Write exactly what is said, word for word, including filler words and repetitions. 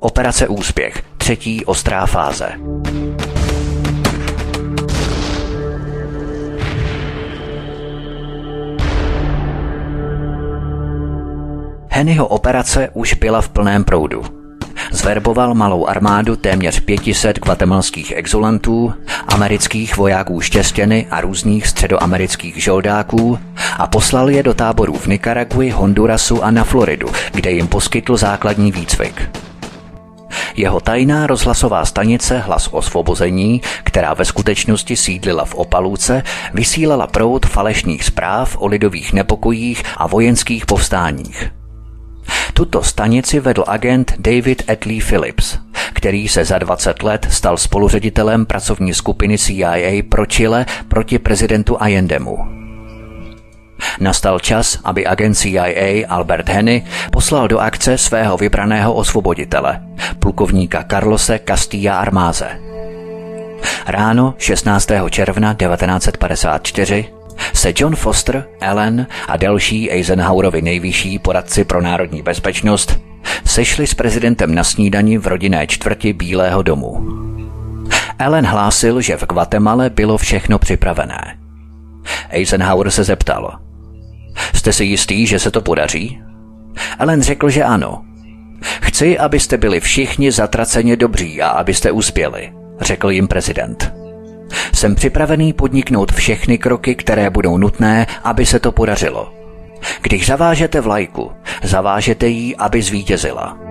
Operace Úspěch, třetí ostrá fáze. Hennyho operace už byla v plném proudu. Zverboval malou armádu téměř pět set guatemalských exulantů, amerických vojáků štěstěny a různých středoamerických žoldáků a poslal je do táborů v Nikaragui, Hondurasu a na Floridu, kde jim poskytl základní výcvik. Jeho tajná rozhlasová stanice Hlas osvobození, která ve skutečnosti sídlila v Opaluce, vysílala proud falešných zpráv o lidových nepokojích a vojenských povstáních. Tuto stanici vedl agent David Atlee Phillips, který se za dvacet let stal spoluředitelem pracovní skupiny C I A pro Chile proti prezidentu Allendemu. Nastal čas, aby agent C I A Albert Henny poslal do akce svého vybraného osvoboditele, plukovníka Carlose Castilla Armáze. Ráno šestnáctého června devatenáct set padesát čtyři se John Foster, Allen a další Eisenhowerovi nejvyšší poradci pro národní bezpečnost sešli s prezidentem na snídani v rodinné čtvrti Bílého domu. Allen hlásil, že v Guatemale bylo všechno připravené. Eisenhower se zeptal: Jste si jistý, že se to podaří? Allen řekl, že ano. Chci, abyste byli všichni zatraceně dobří a abyste uspěli, řekl jim prezident. Jsem připravený podniknout všechny kroky, které budou nutné, aby se to podařilo. Když zavážete vlajku, zavážete ji, aby zvítězila.